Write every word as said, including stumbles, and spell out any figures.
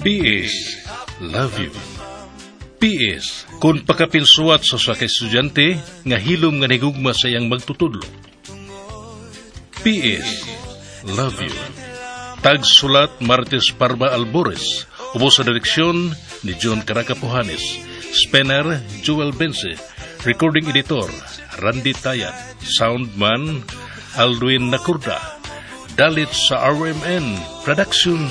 P S, love you. P S, kung pakapinsuat sa sa estudyante, nga hilom nga nigugma sa iyang magtutudlo. P S, love you. Tagsulat Martes Parma Albores, ubo sa direksyon ni John Caracapuhanes, Spener Joel Bense, recording editor Randy Tayat, soundman Alduin Nakurda, dalit sa R M N Productions